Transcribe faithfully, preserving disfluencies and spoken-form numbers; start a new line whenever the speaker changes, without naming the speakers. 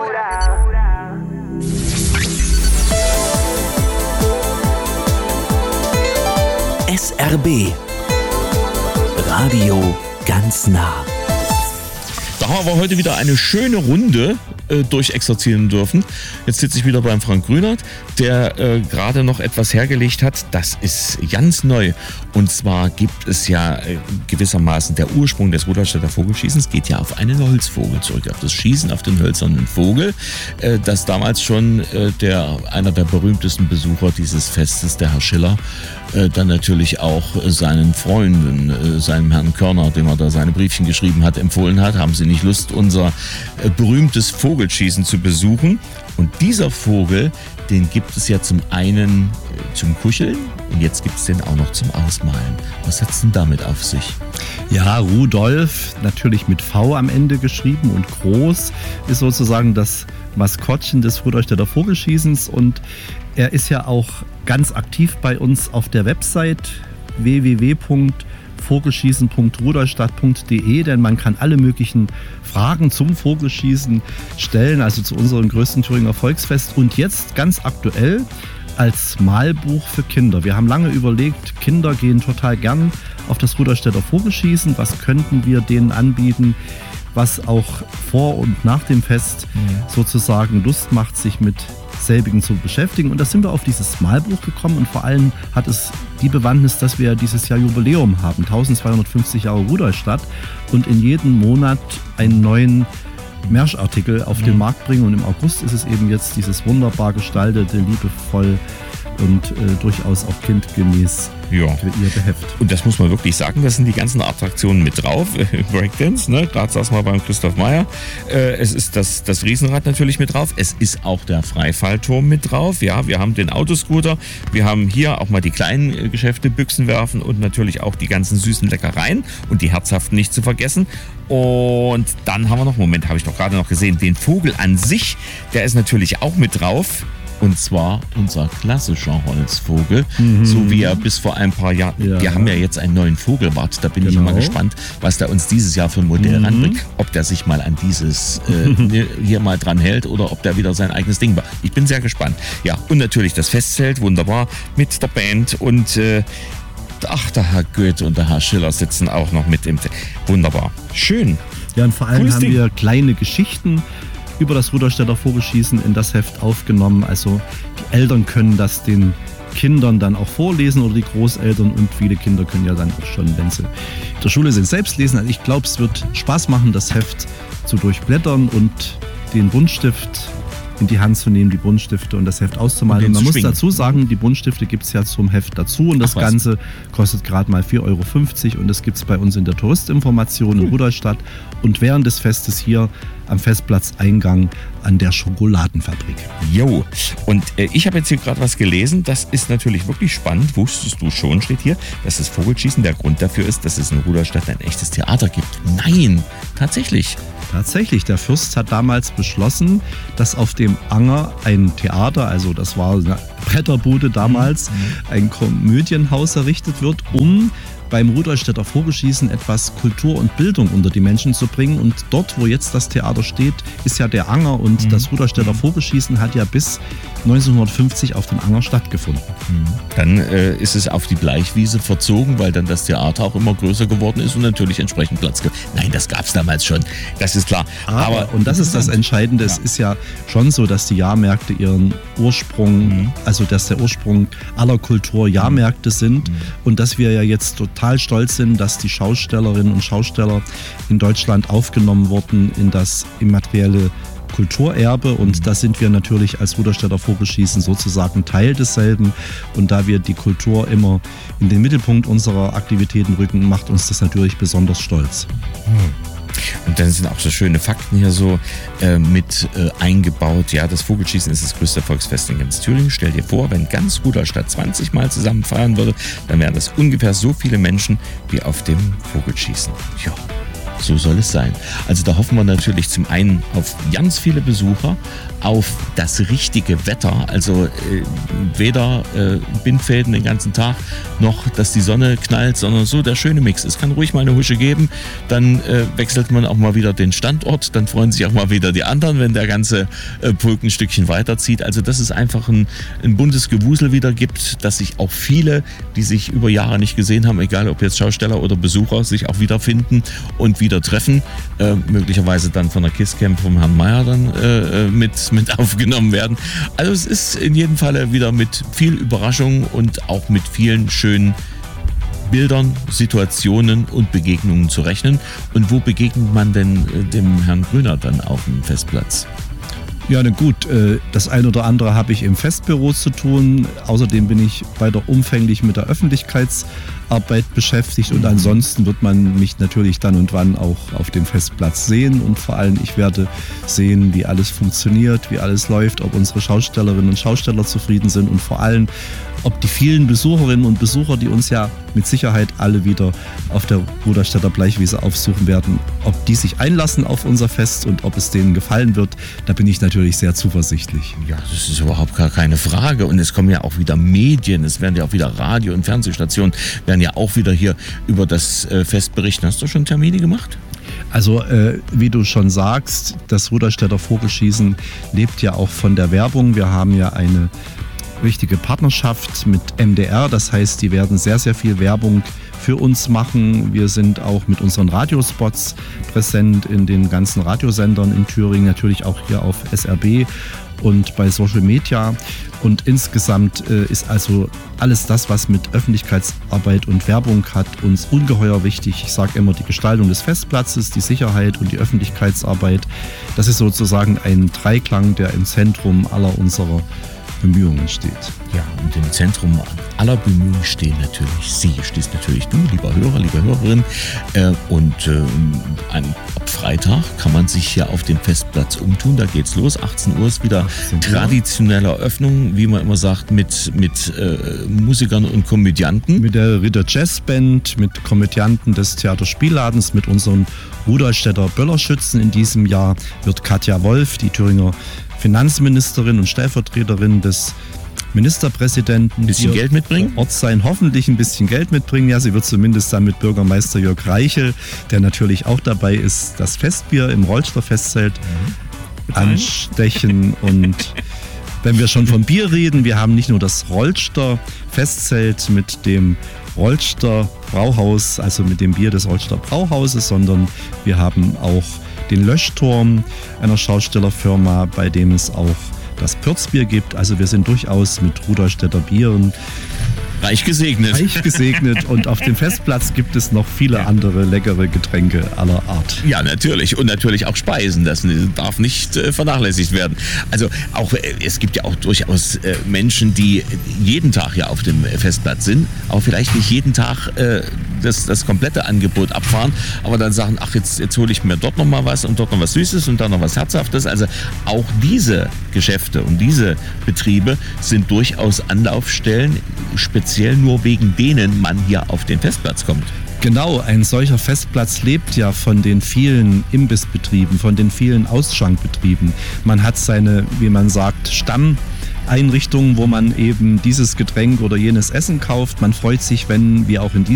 S R B Radio ganz nah.
Da haben wir heute wieder eine schöne Runde äh, durchexerzieren dürfen. Jetzt sitze ich wieder beim Frank Grünert, der äh, gerade noch etwas hergelegt hat. Das ist ganz neu. Und zwar gibt es ja äh, gewissermaßen der Ursprung des Rudolstädter Vogelschießens geht ja auf einen Holzvogel zurück, auf das Schießen auf den hölzernen Vogel, äh, das damals schon äh, der einer der berühmtesten Besucher dieses Festes, der Herr Schiller, äh, dann natürlich auch äh, seinen Freunden, äh, seinem Herrn Körner, dem er da seine Briefchen geschrieben hat, empfohlen hat. Haben Sie nicht Lust, unser äh, berühmtes Vogelschießen zu besuchen? Und dieser Vogel, den gibt es ja zum einen äh, zum Kuscheln und jetzt gibt es den auch noch zum Ausmalen. Was hat's denn damit auf sich?
Ja, Rudolf, natürlich mit V am Ende geschrieben und groß, ist sozusagen das Maskottchen des Rudolstädter Vogelschießens und er ist ja auch ganz aktiv bei uns auf der Website w w w punkt vogelschießen punkt rudolstadt punkt d e, denn man kann alle möglichen Fragen zum Vogelschießen stellen, also zu unserem größten Thüringer Volksfest und jetzt ganz aktuell als Malbuch für Kinder. Wir haben lange überlegt, Kinder gehen total gern auf das Rudolstädter Vogelschießen, was könnten wir denen anbieten, was auch vor und nach dem Fest sozusagen Lust macht, sich mit selbigen zu beschäftigen. Und da sind wir auf dieses Malbuch gekommen und vor allem hat es die Bewandtnis, dass wir dieses Jahr Jubiläum haben, eintausendzweihundertfünfzig Jahre Rudolstadt und in jedem Monat einen neuen Märschartikel auf den Markt bringen und im August ist es eben jetzt dieses wunderbar gestaltete, liebevoll und äh, durchaus auch kindgemäß
ja.
kreierte Heft.
Und das muss man wirklich sagen, das sind die ganzen Attraktionen mit drauf. Breakdance, ne? Gerade saß mal beim Christoph Meyer. Äh, es ist das, das Riesenrad natürlich mit drauf. Es ist auch der Freifallturm mit drauf. Ja, wir haben den Autoscooter. Wir haben hier auch mal die kleinen äh, Geschäfte, Büchsen werfen und natürlich auch die ganzen süßen Leckereien und die herzhaften nicht zu vergessen. Und dann haben wir noch, Moment, habe ich doch gerade noch gesehen, den Vogel an sich, der ist natürlich auch mit drauf. Und zwar unser klassischer Holzvogel, mhm. so wie er bis vor ein paar Jahren, ja. wir haben ja jetzt einen neuen Vogelwart, da bin genau. ich immer gespannt, was der uns dieses Jahr für ein Modell mhm. ranbringt, ob der sich mal an dieses äh, hier mal dran hält oder ob der wieder sein eigenes Ding war. Ich bin sehr gespannt. Ja, und natürlich das Festzelt, wunderbar, mit der Band und äh, ach, der Herr Goethe und der Herr Schiller sitzen auch noch mit im Zelt. Wunderbar, schön.
Ja, und vor allem
Cooles
haben
Ding.
wir kleine Geschichten über das Rudolstädter Vogelschießen in das Heft aufgenommen. Also die Eltern können das den Kindern dann auch vorlesen oder die Großeltern und viele Kinder können ja dann auch schon, wenn sie in der Schule sind, selbst lesen. Also ich glaube, es wird Spaß machen, das Heft zu durchblättern und den Buntstift in die Hand zu nehmen, die Buntstifte und das Heft auszumalen. Und, und man muss schwingen. dazu sagen, die Buntstifte gibt es ja zum Heft dazu und das Ach, Ganze kostet gerade mal vier Euro fünfzig und das gibt es bei uns in der Touristinformation in Rudolstadt und während des Festes hier am Festplatzeingang an der Schokoladenfabrik.
Jo, und äh, ich habe jetzt hier gerade was gelesen, das ist natürlich wirklich spannend, wusstest du schon, steht hier, dass das Vogelschießen der Grund dafür ist, dass es in Rudolstadt ein echtes Theater gibt. Nein, tatsächlich.
Tatsächlich, der Fürst hat damals beschlossen, dass auf dem Anger ein Theater, also das war eine Bretterbude damals, mhm. ein Komödienhaus errichtet wird, um beim Rudolstädter Vogelschießen etwas Kultur und Bildung unter die Menschen zu bringen. Und dort, wo jetzt das Theater steht, ist ja der Anger und mhm. das Rudolstädter Vogelschießen hat ja bis neunzehnhundertfünfzig auf dem Anger stattgefunden.
Mhm. Dann äh, ist es auf die Bleichwiese verzogen, weil dann das Theater auch immer größer geworden ist und natürlich entsprechend Platz gibt. Nein, das gab es damals schon, das ist klar.
Aber, Aber und das ist das Entscheidende, ja. es ist ja schon so, dass die Jahrmärkte ihren Ursprung, mhm. also dass der Ursprung aller Kultur Jahrmärkte sind mhm. und dass wir ja jetzt total stolz sind, dass die Schaustellerinnen und Schausteller in Deutschland aufgenommen wurden in das immaterielle Kulturerbe und da sind wir natürlich als Rudolstädter Vogelschießen sozusagen Teil desselben und da wir die Kultur immer in den Mittelpunkt unserer Aktivitäten rücken, macht uns das natürlich besonders stolz.
Und dann sind auch so schöne Fakten hier so äh, mit äh, eingebaut. Ja, das Vogelschießen ist das größte Volksfest in ganz Thüringen. Stell dir vor, wenn ganz Rudolstadt zwanzig Mal zusammen feiern würde, dann wären das ungefähr so viele Menschen wie auf dem Vogelschießen. Ja. so soll es sein. Also da hoffen wir natürlich zum einen auf ganz viele Besucher, auf das richtige Wetter, also äh, weder äh, Bindfäden den ganzen Tag, noch dass die Sonne knallt, sondern so der schöne Mix. Es kann ruhig mal eine Husche geben, dann äh, wechselt man auch mal wieder den Standort, dann freuen sich auch mal wieder die anderen, wenn der ganze äh, Pulk ein Stückchen weiterzieht. Also dass es einfach ein, ein buntes Gewusel wieder gibt, dass sich auch viele, die sich über Jahre nicht gesehen haben, egal ob jetzt Schausteller oder Besucher, sich auch wiederfinden und wieder treffen, äh, möglicherweise dann von der KISS-Camp vom Herrn Meier dann äh, mit mit aufgenommen werden. Also es ist in jedem Falle wieder mit viel Überraschung und auch mit vielen schönen Bildern, Situationen und Begegnungen zu rechnen. Und wo begegnet man denn dem Herrn Grüner dann auf dem Festplatz?
Ja, na gut, das ein oder andere habe ich im Festbüro zu tun. Außerdem bin ich weiter umfänglich mit der Öffentlichkeitsarbeit beschäftigt und ansonsten wird man mich natürlich dann und wann auch auf dem Festplatz sehen und vor allem ich werde sehen, wie alles funktioniert, wie alles läuft, ob unsere Schaustellerinnen und Schausteller zufrieden sind und vor allem, ob die vielen Besucherinnen und Besucher, die uns ja mit Sicherheit alle wieder auf der Ruderstädter Bleichwiese aufsuchen werden, ob die sich einlassen auf unser Fest und ob es denen gefallen wird, da bin ich natürlich sehr zuversichtlich.
Ja, das ist überhaupt gar keine Frage. Und es kommen ja auch wieder Medien, es werden ja auch wieder Radio- und Fernsehstationen, werden ja auch wieder hier über das Fest berichten. Hast du schon Termine gemacht?
Also äh, wie du schon sagst, das Ruderstädter Vogelschießen lebt ja auch von der Werbung. Wir haben ja eine richtige Partnerschaft mit M D R, das heißt, die werden sehr, sehr viel Werbung für uns machen. Wir sind auch mit unseren Radiospots präsent in den ganzen Radiosendern in Thüringen, natürlich auch hier auf S R B und bei Social Media. Und insgesamt äh, ist also alles das, was mit Öffentlichkeitsarbeit und Werbung hat, uns ungeheuer wichtig. Ich sage immer, die Gestaltung des Festplatzes, die Sicherheit und die Öffentlichkeitsarbeit, das ist sozusagen ein Dreiklang, der im Zentrum aller unserer Bemühungen steht.
Ja, und im Zentrum aller Bemühungen stehen natürlich Sie, stehst natürlich du, lieber Hörer, liebe Hörerin. Äh, und äh, an, ab Freitag kann man sich hier auf dem Festplatz umtun. Da geht's los. achtzehn Uhr ist wieder traditionelle Eröffnung, wie man immer sagt, mit, mit äh, Musikern und Komödianten.
Mit der Ritter Jazzband, mit Komödianten des Theaterspielladens, mit unseren Rudolstädter Böllerschützen. In diesem Jahr wird Katja Wolf, die Thüringer Finanzministerin und Stellvertreterin des Ministerpräsidenten,
ein bisschen Geld mitbringen?
Ort sein, hoffentlich ein bisschen Geld mitbringen. Ja, sie wird zumindest dann mit Bürgermeister Jörg Reichel, der natürlich auch dabei ist, das Festbier im Rollster Festzelt mhm. anstechen. Und wenn wir schon vom Bier reden, wir haben nicht nur das Rollster Festzelt mit dem Rollster Brauhaus, also mit dem Bier des Rollster Brauhauses, sondern wir haben auch den Löschturm einer Schaustellerfirma, bei dem es auch das Pürzbier gibt. Also wir sind durchaus mit Rudolstädter Bieren
reich gesegnet.
Reich gesegnet und auf dem Festplatz gibt es noch viele ja. andere leckere Getränke aller Art.
Ja, natürlich. Und natürlich auch Speisen. Das darf nicht äh, vernachlässigt werden. Also auch, äh, es gibt ja auch durchaus äh, Menschen, die jeden Tag ja auf dem Festplatz sind, aber vielleicht nicht jeden Tag äh, das, das komplette Angebot abfahren, aber dann sagen, ach, jetzt, jetzt hole ich mir dort noch mal was und dort noch was Süßes und dann noch was Herzhaftes. Also auch diese Geschäfte und diese Betriebe sind durchaus Anlaufstellen, speziell nur wegen denen man hier auf den Festplatz kommt.
Genau, ein solcher Festplatz lebt ja von den vielen Imbissbetrieben, von den vielen Ausschankbetrieben. Man hat seine, wie man sagt, Stammeinrichtungen, wo man eben dieses Getränk oder jenes Essen kauft. Man freut sich, wenn, wie auch in diesem